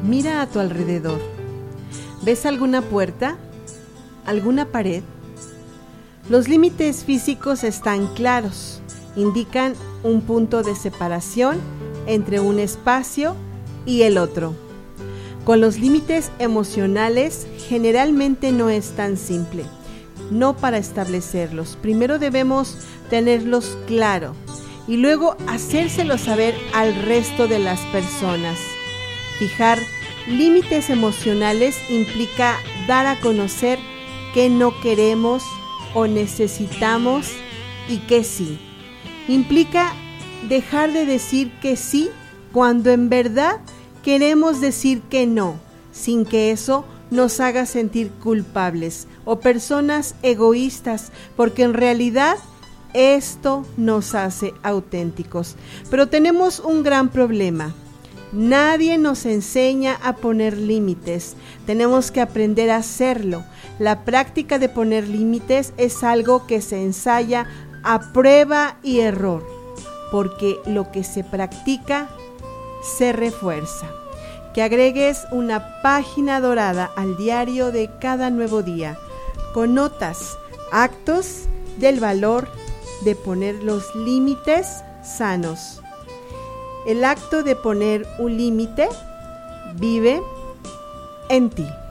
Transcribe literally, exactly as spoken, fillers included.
Mira a tu alrededor. ¿Ves alguna puerta? ¿Alguna pared? Los límites físicos están claros. Indican un punto de separación entre un espacio y el otro. Con los límites emocionales generalmente no es tan simple. No para establecerlos. Primero debemos tenerlos claro y luego hacérselo saber al resto de las personas. Fijar límites emocionales implica dar a conocer qué no queremos o necesitamos y qué sí. Implica dejar de decir que sí cuando en verdad queremos decir que no, sin que eso nos haga sentir culpables o personas egoístas, porque en realidad esto nos hace auténticos. Pero tenemos un gran problema. Nadie nos enseña a poner límites. Tenemos que aprender a hacerlo. La práctica de poner límites es algo que se ensaya a prueba y error, porque lo que se practica se refuerza. Que agregues una página dorada al diario de cada nuevo día, con notas, actos del valor de poner los límites sanos. El acto de poner un límite vive en ti.